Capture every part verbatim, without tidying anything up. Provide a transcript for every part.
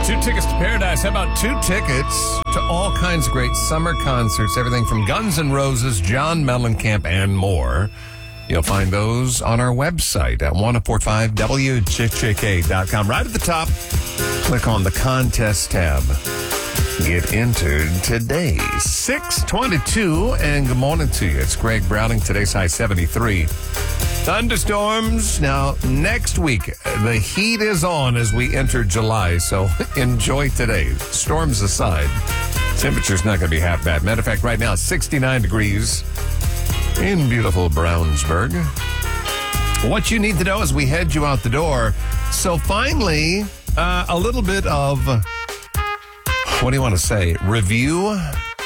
Two tickets to paradise. How about two tickets to all kinds of great summer concerts? Everything from Guns N' Roses, John Mellencamp, and more. You'll find those on our website at ten forty-five W J J K dot com. Right at the top, click on the contest tab. Get entered today. six twenty-two, and good morning to you. It's Greg Browning. Today's high seventy-three. Thunderstorms. Now, next week, the heat is on as we enter July, so enjoy today. Storms aside, temperature's not going to be half bad. Matter of fact, right now, it's sixty-nine degrees in beautiful Brownsburg. What you need to know as we head you out the door. So finally, uh, a little bit of, what do you want to say, review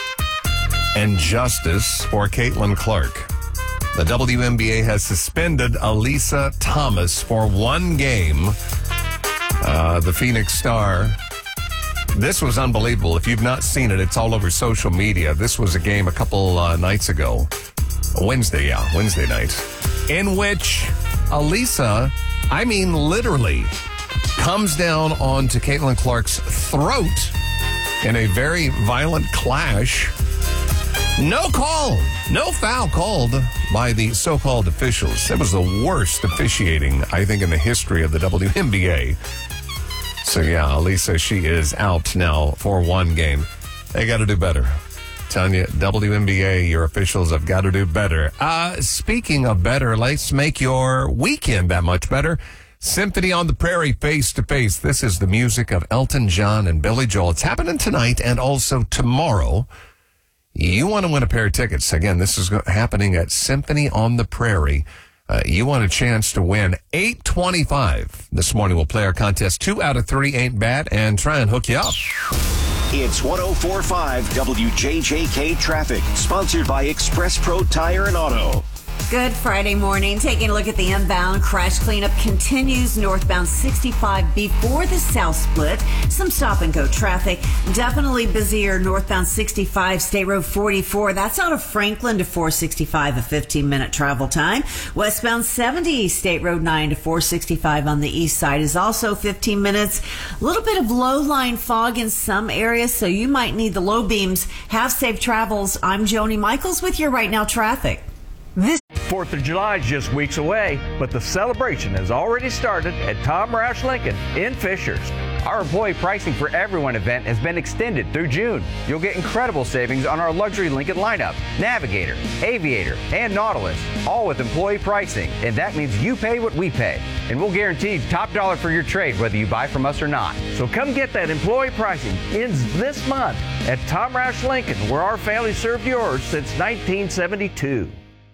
and justice for Caitlin Clark. The W N B A has suspended Alyssa Thomas for one game. Uh, the Phoenix Star. This was unbelievable. If you've not seen it, it's all over social media. This was a game a couple uh, nights ago. Wednesday, yeah, Wednesday night. In which Alyssa, I mean literally, comes down onto Caitlin Clark's throat in a very violent clash. No call, no foul called by the so-called officials. It was the worst officiating, I think, in the history of the W N B A. So, yeah, Alyssa, she is out now for one game. They got to do better. Telling you, W N B A, your officials have got to do better. Uh, speaking of better, let's make your weekend that much better. Symphony on the Prairie, face-to-face. This is the music of Elton John and Billy Joel. It's happening tonight and also tomorrow. You want to win a pair of tickets. Again, this is happening at Symphony on the Prairie. Uh, you want a chance to win eight twenty-five. This morning we'll play our contest. Two out of three ain't bad, and try and hook you up. It's ten forty-five W J J K Traffic, sponsored by Express Pro Tire and Auto. Good Friday morning. Taking a look at the inbound. Crash cleanup continues northbound sixty-five before the south split. Some stop and go traffic. Definitely busier northbound sixty-five, State Road forty-four. That's out of Franklin to four sixty-five, a fifteen minute travel time. Westbound seventy, State Road nine to four sixty-five on the east side is also fifteen minutes. A little bit of low line fog in some areas, so you might need the low beams. Have safe travels. I'm Joni Michaels with your Right Now traffic. This fourth of July is just weeks away, but the celebration has already started at Tom Roush Lincoln in Fishers. Our employee pricing for everyone event has been extended through June. You'll get incredible savings on our luxury Lincoln lineup, Navigator, Aviator, and Nautilus, all with employee pricing. And that means you pay what we pay. And we'll guarantee top dollar for your trade whether you buy from us or not. So come get that employee pricing. Ends this month at Tom Roush Lincoln, where our family served yours since nineteen seventy-two.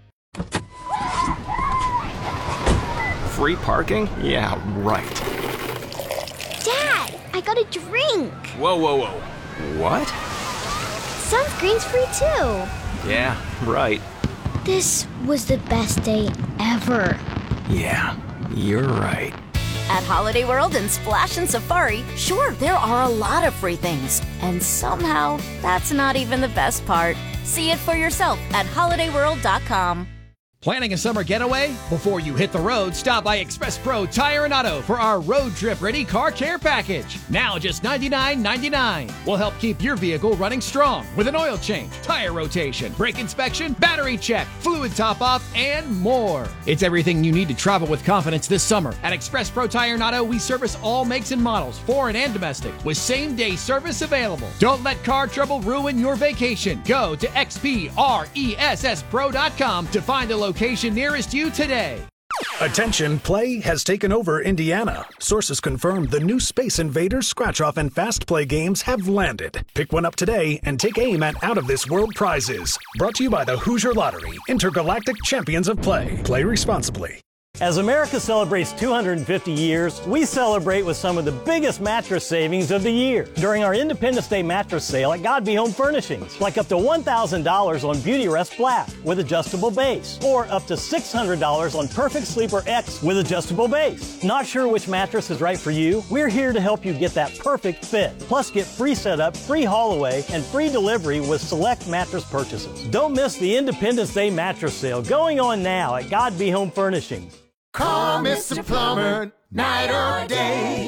Free parking? Yeah, right. Dad, I got a drink. Whoa, whoa, whoa. What? Sunscreen's free too. Yeah, right. This was the best day ever. Yeah, you're right. At Holiday World and Splash and Safari, sure, there are a lot of free things. And somehow, that's not even the best part. See it for yourself at holiday world dot com. Planning a summer getaway? Before you hit the road, stop by Express Pro Tire and Auto for our road trip ready car care package. Now just ninety-nine ninety-nine. We'll help keep your vehicle running strong with an oil change, tire rotation, brake inspection, battery check, fluid top off, and more. It's everything you need to travel with confidence this summer. At Express Pro Tire and Auto, we service all makes and models, foreign and domestic, with same day service available. Don't let car trouble ruin your vacation. Go to X P R E S S pro dot com to find a location location nearest you today. Attention, play has taken over Indiana. Sources confirm the new Space Invaders, Scratch-Off, and Fast Play games have landed. Pick one up today and take aim at out-of-this-world prizes. Brought to you by the Hoosier Lottery, Intergalactic Champions of Play. Play responsibly. As America celebrates two hundred fifty years, we celebrate with some of the biggest mattress savings of the year during our Independence Day mattress sale at God Be Home Furnishings, like up to one thousand dollars on Beauty Rest Black with adjustable base, or up to six hundred dollars on Perfect Sleeper X with adjustable base. Not sure which mattress is right for you? We're here to help you get that perfect fit. Plus, get free setup, free haul away, and free delivery with select mattress purchases. Don't miss the Independence Day mattress sale going on now at God Be Home Furnishings. Call Mister Plumber, night or day. My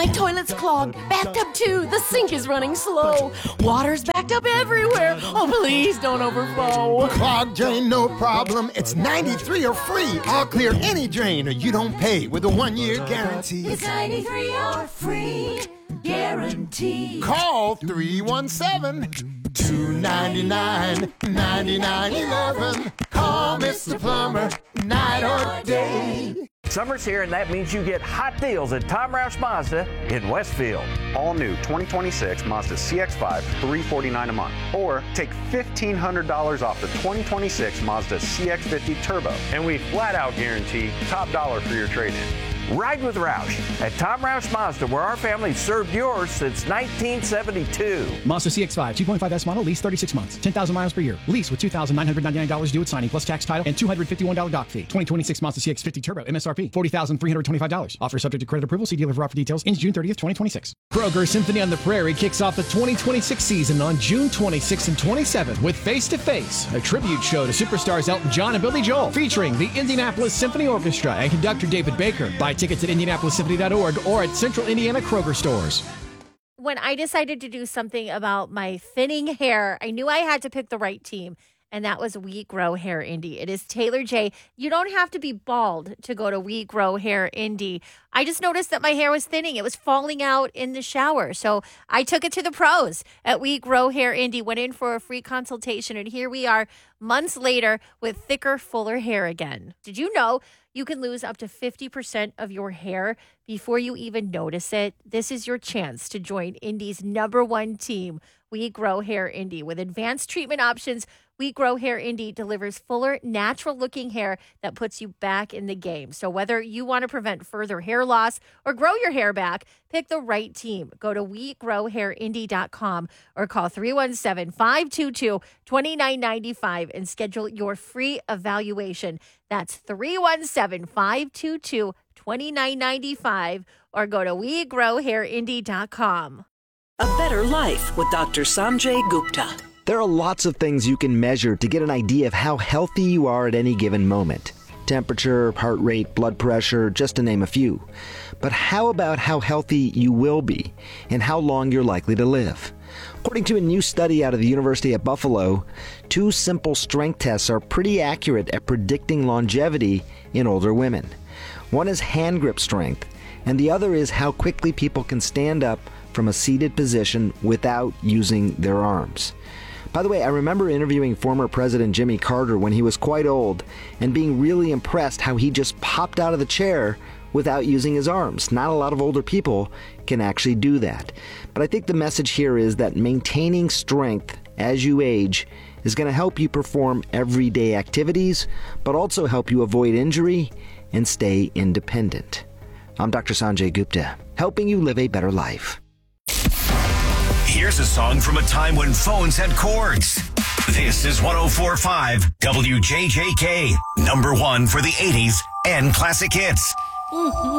My toilet's clogged, backed up too, the sink is running slow. Water's backed up everywhere, oh please don't overflow. Clogged drain, no problem, it's ninety-three or free. I'll clear any drain or you don't pay with a one-year guarantee. It's ninety-three or free, guarantee. Call three one seven, two nine nine, nine nine one one. Call Mister Plumber, night or day. Summer's here, and that means you get hot deals at Tom Roush Mazda in Westfield. All new twenty twenty-six Mazda C X five, three hundred forty-nine dollars a month. Or take fifteen hundred dollars off the twenty twenty-six Mazda C X fifty Turbo. And we flat out guarantee top dollar for your trade-in. Ride with Roush at Tom Roush Mazda, where our family served yours since nineteen seventy-two. Mazda C X five, two point five S model, lease thirty-six months, ten thousand miles per year. Lease with two thousand nine hundred ninety-nine dollars due at signing, plus tax, title, and two hundred fifty-one dollars doc fee. twenty twenty-six Mazda C X fifty Turbo, M S R P, forty thousand three hundred twenty-five dollars. Offer subject to credit approval. See dealer for offer details. Ends June thirtieth, twenty twenty-six. Kroger Symphony on the Prairie kicks off the twenty twenty-six season on June twenty-sixth and twenty-seventh with Face to Face, a tribute show to superstars Elton John and Billy Joel, featuring the Indianapolis Symphony Orchestra and conductor David Baker. Buy tickets at Indianapolis Symphony dot org or at Central Indiana Kroger stores. When I decided to do something about my thinning hair, I knew I had to pick the right team, and that was We Grow Hair Indie. It is Taylor J. You don't have to be bald to go to We Grow Hair Indie. I just noticed that my hair was thinning. It was falling out in the shower. So I took it to the pros at We Grow Hair Indie, went in for a free consultation, and here we are months later with thicker, fuller hair again. Did you know you can lose up to fifty percent of your hair before you even notice it? This is your chance to join Indie's number one team, We Grow Hair Indie. With advanced treatment options, We Grow Hair Indie delivers fuller, natural-looking hair that puts you back in the game. So whether you want to prevent further hair loss or grow your hair back, pick the right team. Go to we grow hair indie dot com or call three one seven, five two two, two nine nine five and schedule your free evaluation. That's three one seven, five two two, two nine nine five or go to we grow hair indie dot com. A better life with Doctor Sanjay Gupta. There are lots of things you can measure to get an idea of how healthy you are at any given moment. Temperature, heart rate, blood pressure, just to name a few. But how about how healthy you will be and how long you're likely to live? According to a new study out of the University at Buffalo, two simple strength tests are pretty accurate at predicting longevity in older women. One is hand grip strength, and the other is how quickly people can stand up from a seated position without using their arms. By the way, I remember interviewing former President Jimmy Carter when he was quite old and being really impressed how he just popped out of the chair without using his arms. Not a lot of older people can actually do that. But I think the message here is that maintaining strength as you age is going to help you perform everyday activities, but also help you avoid injury and stay independent. I'm Doctor Sanjay Gupta, helping you live a better life. Here's a song from a time when phones had cords. This is one oh four point five W J J K, number one for the eighties and classic hits. Mm-hmm.